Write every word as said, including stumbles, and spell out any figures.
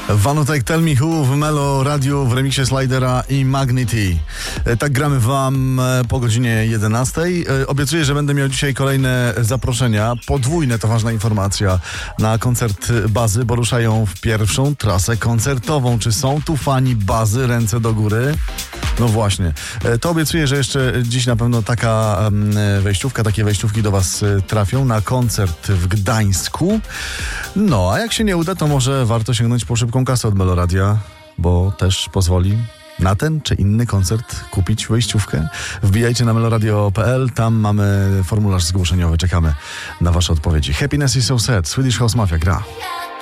Vanutek Tell Me Who w Melo Radiu w remiksie Slidera i Magnity. Tak gramy wam po godzinie jedenastej. Obiecuję, że będę miał dzisiaj kolejne zaproszenia. Podwójne, to ważna informacja, na koncert Bazy, bo ruszają w pierwszą trasę koncertową. Czy są tu fani Bazy? Ręce do góry. No właśnie. To obiecuję, że jeszcze dziś na pewno taka wejściówka, takie wejściówki do was trafią na koncert w Gdańsku. No, a jak się nie uda, to może warto sięgnąć po szybką kasę od Meloradia, bo też pozwoli na ten czy inny koncert kupić wejściówkę. Wbijajcie na meloradio kropka p l, tam mamy formularz zgłoszeniowy, czekamy na wasze odpowiedzi. Happiness is so sad, Swedish House Mafia gra.